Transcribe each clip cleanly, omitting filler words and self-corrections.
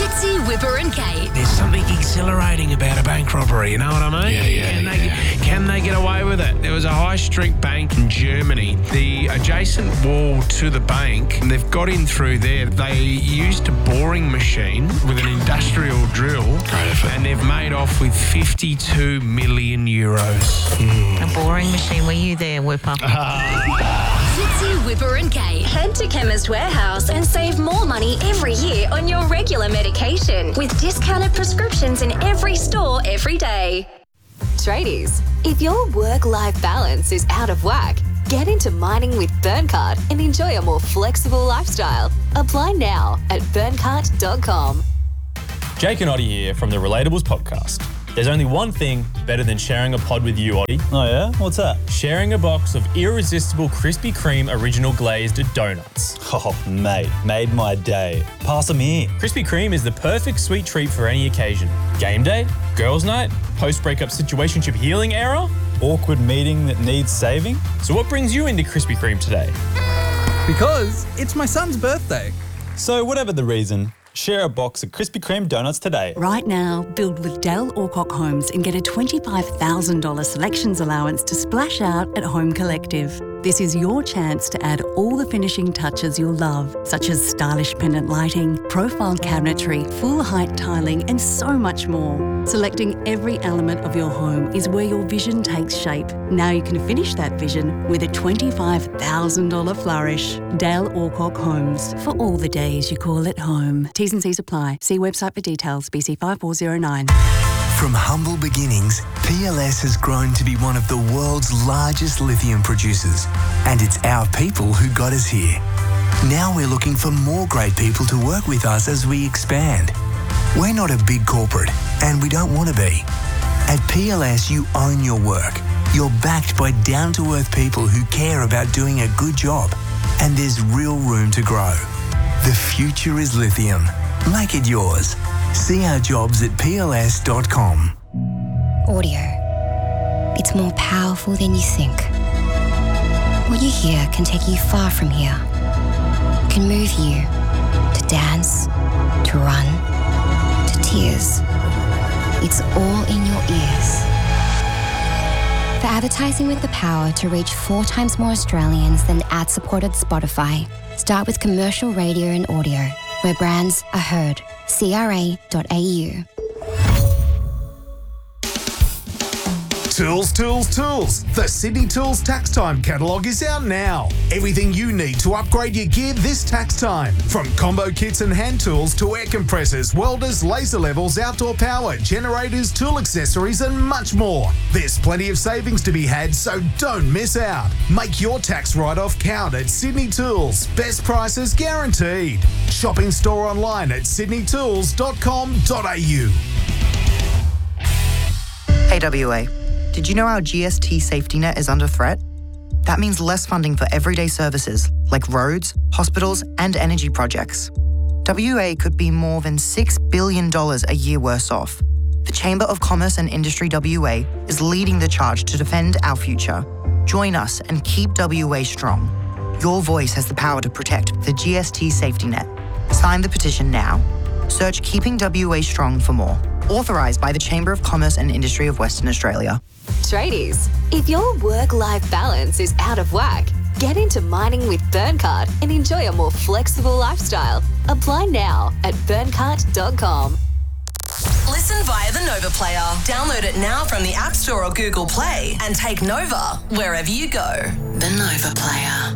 Fitzy, Whipper and Kate. There's something exhilarating about a bank robbery, you know what I mean? Can they get away with it? There was a high street bank in Germany. The adjacent wall to the bank, they've got in through there. They used a boring machine with an industrial drill, and they've made off with 52 million euros. A boring machine. Were you there, Whipper? Fitzy, Whipper and Kate. Head to Chemist Warehouse and save more money every year on your regular medication with discounted prescriptions in every store every day. Tradies, if your work-life balance is out of whack, get into mining with Burncart and enjoy a more flexible lifestyle. Apply now at burncart.com. Jake and Oddie here from the Relatables podcast. There's only one thing better than sharing a pod with you, Oddie. Oh yeah? What's that? Sharing a box of irresistible Krispy Kreme original glazed donuts. Oh, mate, made my day. Pass them here. Krispy Kreme is the perfect sweet treat for any occasion. Game day, girls' night, post-breakup situationship healing era. Awkward meeting that needs saving. So what brings you into Krispy Kreme today? Because it's my son's birthday. So whatever the reason, share a box of Krispy Kreme donuts today. Right now, build with Dale Alcock Homes and get a $25,000 selections allowance to splash out at Home Collective. This is your chance to add all the finishing touches you'll love, such as stylish pendant lighting, profile cabinetry, full height tiling, and so much more. Selecting every element of your home is where your vision takes shape. Now you can finish that vision with a $25,000 flourish. Dale Alcock Homes, for all the days you call it home. T's and C's apply. See website for details. BC 5409. From humble beginnings, PLS has grown to be one of the world's largest lithium producers. And it's our people who got us here. Now we're looking for more great people to work with us as we expand. We're not a big corporate, and we don't want to be. At PLS, you own your work. You're backed by down-to-earth people who care about doing a good job. And there's real room to grow. The future is lithium. Make it yours. See our jobs at pls.com. Audio. It's more powerful than you think. What you hear can take you far from here. Can move you to dance, to run, to tears. It's all in your ears. For advertising with the power to reach 4 times more Australians than ad-supported Spotify, start with commercial radio and audio, where brands are heard. CRA.au. Tools, tools, tools. The Sydney Tools Tax Time catalogue is out now. Everything you need to upgrade your gear this tax time. From combo kits and hand tools to air compressors, welders, laser levels, outdoor power, generators, tool accessories and much more. There's plenty of savings to be had, so don't miss out. Make your tax write-off count at Sydney Tools. Best prices guaranteed. Shop in store online at sydneytools.com.au. Hey WA, did you know our GST safety net is under threat? That means less funding for everyday services like roads, hospitals and energy projects. WA could be more than $6 billion a year worse off. The Chamber of Commerce and Industry WA is leading the charge to defend our future. Join us and keep WA strong. Your voice has the power to protect the GST safety net. Sign the petition now. Search Keeping WA Strong for more. Authorised by the Chamber of Commerce and Industry of Western Australia. Tradies, if your work-life balance is out of whack, get into mining with Burncart and enjoy a more flexible lifestyle. Apply now at burncart.com. Listen via the Nova Player. Download it now from the App Store or Google Play and take Nova wherever you go. The Nova Player.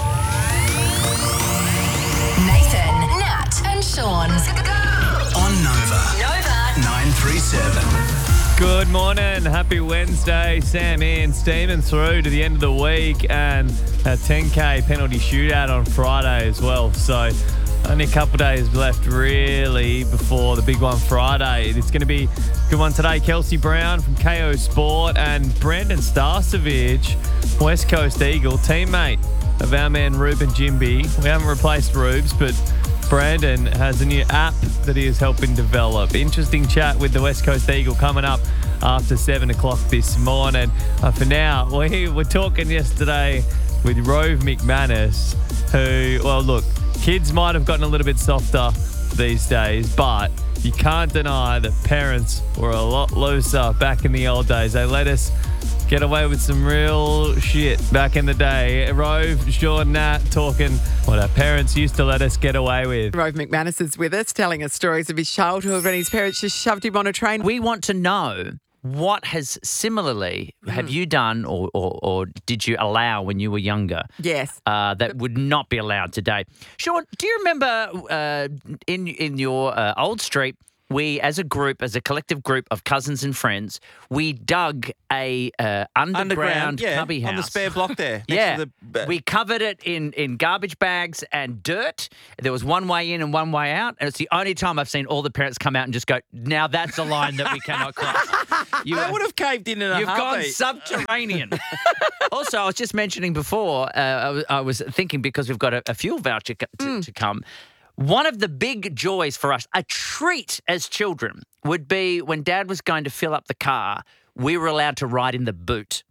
Nathan, Nat and Sean. On Nova. Nova 937. Good morning. Happy Wednesday. Sam Ian steaming through to the end of the week and a 10K penalty shootout on Friday as well. So only a couple of days left really before the big one Friday. It's going to be a good one today. Kelsey Brown from KO Sport and Brandon Starcevich, West Coast Eagle, teammate of our man Ruben Jimby. We haven't replaced Rubes, but Brandon has a new app that he is helping develop. Interesting chat with the West Coast Eagle coming up after 7 o'clock this morning. For now, we were talking yesterday with Rove McManus, who, well, look, kids might have gotten a little bit softer these days, but you can't deny that parents were a lot looser back in the old days. They let us get away with some real shit back in the day. Rove, Sean, Nat talking what our parents used to let us get away with. Rove McManus is with us, telling us stories of his childhood when his parents just shoved him on a train. We want to know what has similarly have you done or did you allow when you were younger? Yes. That would not be allowed today. Sean, do you remember in your old street, we, as a group, as a collective group of cousins and friends, we dug a underground cubby house. On the spare block there. Yeah. We covered it in garbage bags and dirt. There was one way in and one way out. And it's the only time I've seen all the parents come out and just go, now that's a line that we cannot cross. They would have caved in a You've gone heartbeat. subterranean. Also, I was just mentioning before, I was thinking because we've got a fuel voucher to come. One of the big joys for us, a treat as children, would be when Dad was going to fill up the car, we were allowed to ride in the boot.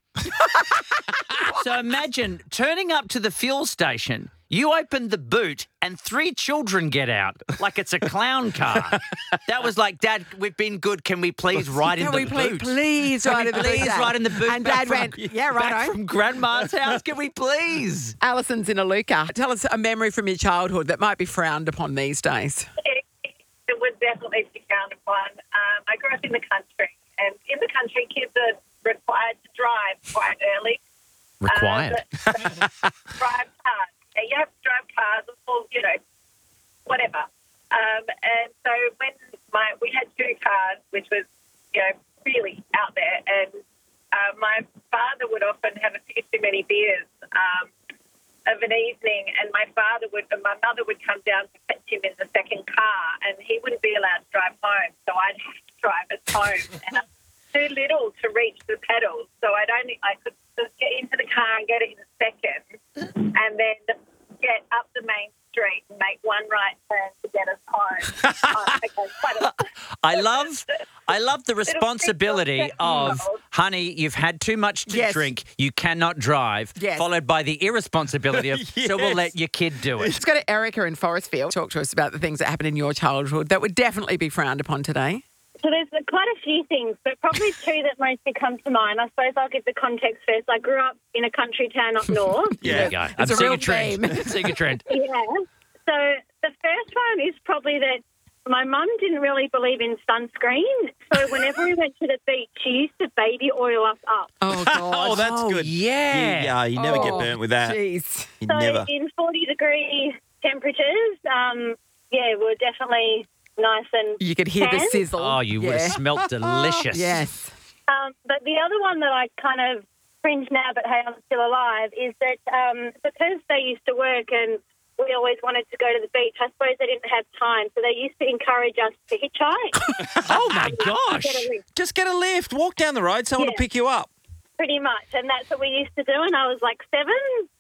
So imagine turning up to the fuel station, you open the boot and 3 children get out like it's a clown car. That was like, Dad, we've been good. Can we please ride in the boot? Please ride in the boot. Please ride in the boot. And Dad went, yeah, right. Back from Grandma's house. Can we please? Alison's in Aluka. Tell us a memory from your childhood that might be frowned upon these days. It would definitely be frowned upon. I grew up in the country, and in the country, kids are required to drive quite early. Required? Drive cars. You have to drive cars or, whatever. And so when we had 2 cars, which was, really out there, and my father would often have a few too many beers of an evening, and my mother would come down to fetch him in the second car, and he wouldn't be allowed to drive home, so I'd have to drive us home. And I'm too little to reach the pedals, so I could just get into the car and get it in a second, and then get up the main street and make one right turn to get us home. I love the responsibility of, honey, you've had too much to drink, you cannot drive, followed by the irresponsibility of, so we'll let your kid do it. Let's go to Erica in Forestfield. Talk to us about the things that happened in your childhood that would definitely be frowned upon today. So there's quite a few things, but probably 2 that mostly come to mind. I suppose I'll give the context first. I grew up in a country town up north. There you go. I'm seeing a trend. Seeing a trend. Yeah. So the first one is probably that my mum didn't really believe in sunscreen. So whenever we went to the beach, she used to baby oil us up. Oh, God. Oh, that's good. Yeah. You never get burnt with that. Jeez. You So never. in 40-degree temperatures, we're definitely nice and You could hear the tan. sizzle. Oh, you would have smelt delicious. Yes. But the other one that I kind of cringe now, but hey, I'm still alive, is that because they used to work and we always wanted to go to the beach, I suppose they didn't have time, so they used to encourage us to hitchhike. Oh, my gosh. Just get a lift. Walk down the road. Someone will pick you up. Pretty much, and that's what we used to do, and I was like 7.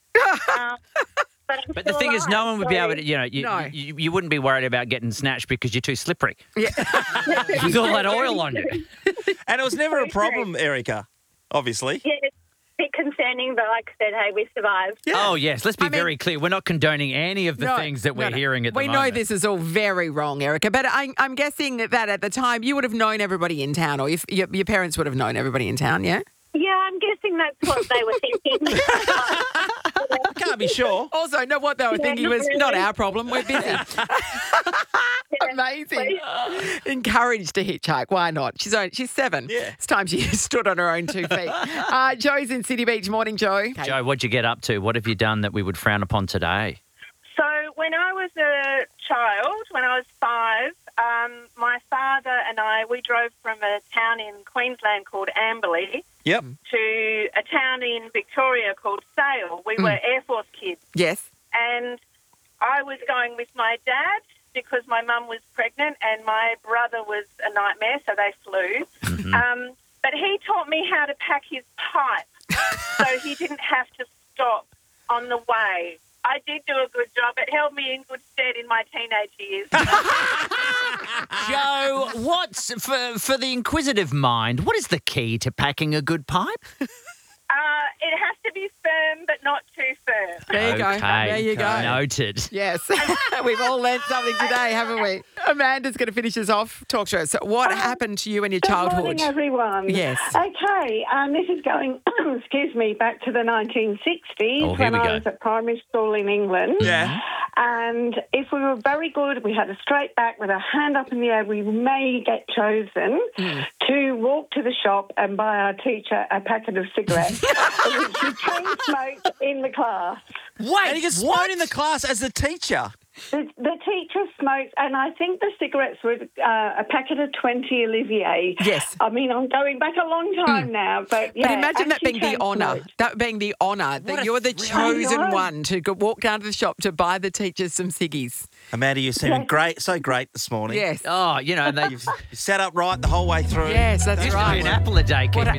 But the thing is, no one would be able to, you wouldn't be worried about getting snatched because you're too slippery. Yeah. With all that oil on you. And it was never a problem, Erica, obviously. Yeah, it's a bit concerning, but like I said, hey, we survived. Oh, yes. Let's be very clear. We're not condoning any of the things that we're hearing at the moment. We know this is all very wrong, Erica, but I'm guessing that at the time you would have known everybody in town, or your parents would have known everybody in town, yeah? Yeah, I'm guessing that's what they were thinking. Can't be sure. Also, no, what they were thinking was not our problem. We're busy. Amazing. Encouraged to hitchhike. Why not? She's 7. Yeah. It's time she stood on her own 2 feet. Joe's in City Beach. Morning, Joe. Joe, what'd you get up to? What have you done that we would frown upon today? So when I was a child, when I was 5, my father and we drove from a town in Queensland called Amberley to a town in Victoria called Sale. We were Air Force kids. Yes. And I was going with my dad because my mum was pregnant and my brother was a nightmare, so they flew. Mm-hmm. But he taught me how to pack his pipe so he didn't have to stop on the way. I did do a good job. It held me in good stead in my teenage years. Joe, what's for the inquisitive mind, what is the key to packing a good pipe? It has to be firm, but not too firm. There you go. Okay. There you go. Noted. Yes. We've all learned something today, haven't we? Amanda's going to finish us off. Talk to us. What happened to you in your childhood? Good morning, everyone. Yes. Okay, this is going, excuse me, back to the 1960s Oh, here when we I go. was at primary school in England. Yeah. And if we were very good, we had a straight back with a hand up in the air, we may get chosen to walk to the shop and buy our teacher a packet of cigarettes, which she can smoke in the class. What? And you can smoke in the class as a teacher? The teacher smoked, and I think the cigarettes were a packet of 20 Olivier. Yes. I mean, I'm going back a long time now, but yeah. But imagine and that she being the can honour. smoke. That being the honour that you're the chosen one to go walk down to the shop to buy the teachers some ciggies. Amanda, you seem great, so great this morning. Yes. Oh, you know, and You sat up right the whole way through. Yes, that's used to right. be an apple a day, keeping